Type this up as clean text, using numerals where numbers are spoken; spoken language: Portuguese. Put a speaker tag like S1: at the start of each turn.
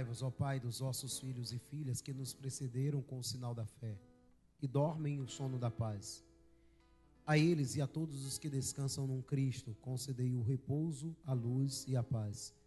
S1: Lembrai-vos, ó Pai, dos vossos filhos e filhas que nos precederam com o sinal da fé e dormem o sono da paz. A eles e a todos os que descansam num Cristo, concedei o repouso, a luz e a paz.